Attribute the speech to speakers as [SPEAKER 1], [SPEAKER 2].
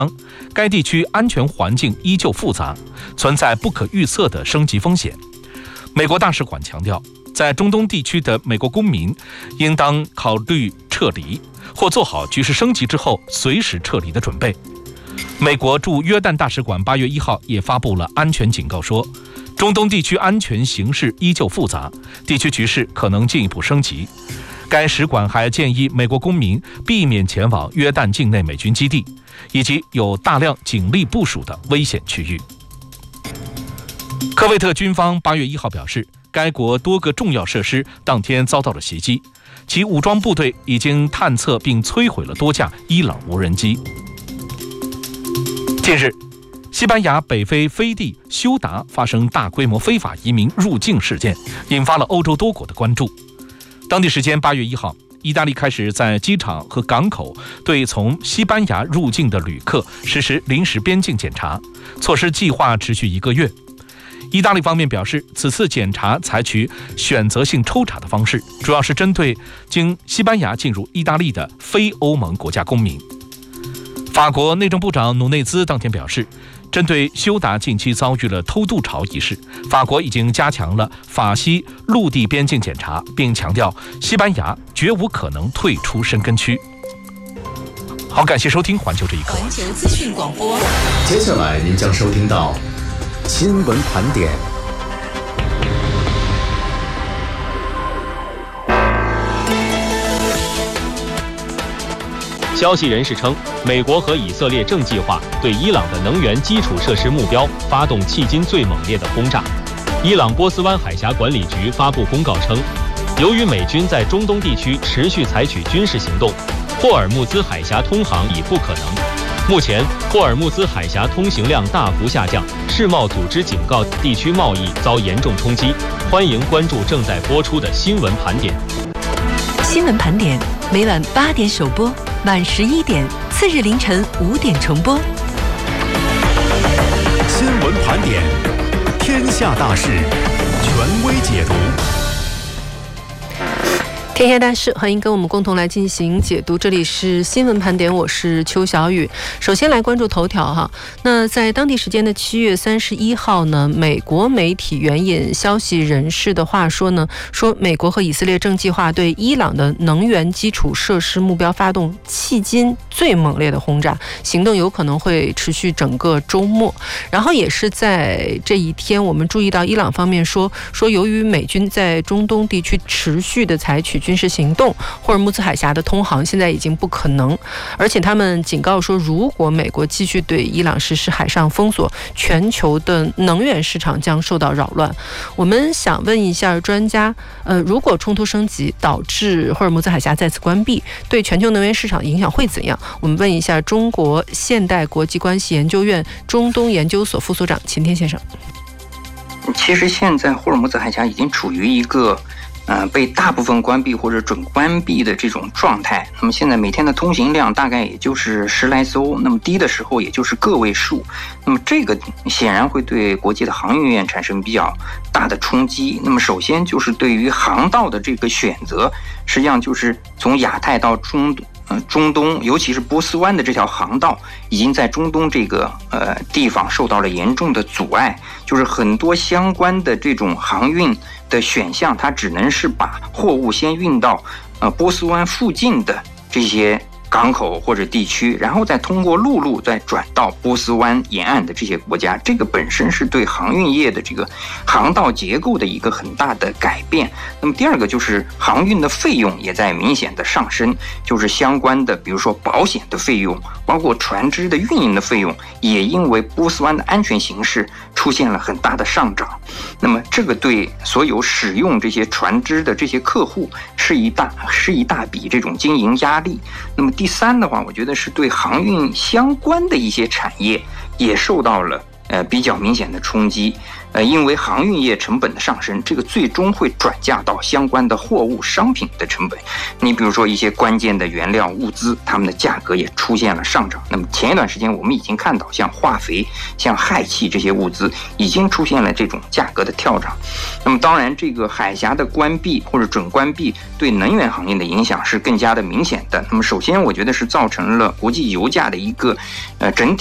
[SPEAKER 1] 该地区安全环境依旧复杂，存在不可预测的升级风险。美国大使馆强调，在中东地区的美国公民应当考虑撤离，或做好局势升级之后随时撤离的准备。美国驻约旦大使馆8月1号也发布了安全警告，说中东地区安全形势依旧复杂，地区局势可能进一步升级。该使馆还建议美国公民避免前往约旦境内美军基地以及有大量警力部署的危险区域。科威特军方8月1号表示，该国多个重要设施当天遭到了袭击，其武装部队已经探测并摧毁了多架伊朗无人机。近日，西班牙北非飞地休达发生大规模非法移民入境事件，引发了欧洲多国的关注。当地时间8月1号，意大利开始在机场和港口对从西班牙入境的旅客实施临时边境检查，措施计划持续1个月。意大利方面表示，此次检查采取选择性抽查的方式，主要是针对经西班牙进入意大利的非欧盟国家公民。法国内政部长努内兹当天表示，针对休达近期遭遇了偷渡潮一事，法国已经加强了法西陆地边境检查，并强调西班牙绝无可能退出申根区。好，感谢收听环球这一刻。
[SPEAKER 2] 环球资讯广播，
[SPEAKER 3] 接下来您将收听到新闻盘点。
[SPEAKER 4] 消息人士称，美国和以色列正计划对伊朗的能源基础设施目标发动迄今最猛烈的轰炸。伊朗波斯湾海峡管理局发布公告称，由于美军在中东地区持续采取军事行动，霍尔木兹海峡通航已不可能。目前，霍尔木兹海峡通行量大幅下降，世贸组织警告地区贸易遭严重冲击。欢迎关注正在播出的新闻盘点。
[SPEAKER 2] 新闻盘点每晚8点首播，晚11点，次日凌晨5点重播。
[SPEAKER 3] 新闻盘点，天下大事，权威解读。
[SPEAKER 5] 天下大事，欢迎跟我们共同来进行解读。这里是新闻盘点，我是邱小雨。首先来关注头条哈。那在当地时间的7月31号呢，美国媒体援引消息人士的话说呢，说美国和以色列正计划对伊朗的能源基础设施目标发动迄今最猛烈的轰炸，行动有可能会持续整个周末。然后也是在这一天，我们注意到伊朗方面说由于美军在中东地区持续的采取军事行动，霍尔木兹海峡的通航现在已经不可能，而且他们警告说，如果美国继续对伊朗实施海上封锁，全球的能源市场将受到扰乱。我们想问一下专家，如果冲突升级导致霍尔木兹海峡再次关闭，对全球能源市场影响会怎样？我们问一下中国现代国际关系研究院中东研究所副所长秦天先生。
[SPEAKER 6] 其实现在霍尔木兹海峡已经处于一个被大部分关闭或者准关闭的这种状态。那么现在每天的通行量大概也就是10来艘，那么低的时候也就是个位数。那么这个显然会对国际的航运业产生比较大的冲击。那么首先就是对于航道的这个选择，实际上就是从亚太到中东，尤其是波斯湾的这条航道，已经在中东这个地方受到了严重的阻碍。就是很多相关的这种航运的选项，它只能是把货物先运到波斯湾附近的这些港口或者地区，然后再通过陆路再转到波斯湾沿岸的这些国家。这个本身是对航运业的这个航道结构的一个很大的改变。那么第二个就是航运的费用也在明显的上升，就是相关的比如说保险的费用，包括船只的运营的费用，也因为波斯湾的安全形势出现了很大的上涨。那么这个对所有使用这些船只的这些客户是一大笔这种经营压力。那么第三的话，我觉得是对航运相关的一些产业也受到了比较明显的冲击。因为航运业成本的上升，这个最终会转嫁到相关的货物商品的成本。你比如说一些关键的原料物资，它们的价格也出现了上涨。那么前一段时间我们已经看到，像化肥、像氦气这些物资已经出现了这种价格的跳涨。那么当然，这个海峡的关闭或者准关闭对能源行业的影响是更加的明显的。那么首先，我觉得是造成了国际油价的一个整体